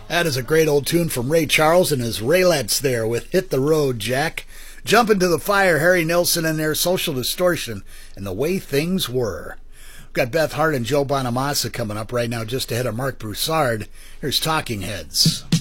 That is a great old tune from Ray Charles and his Raelettes there with Hit the Road, Jack. Jump into the Fire, Harry Nilsson and their Social Distortion and The Way Things Were. We've got Beth Hart and Joe Bonamassa coming up right now just ahead of Mark Broussard. Here's Talking Heads.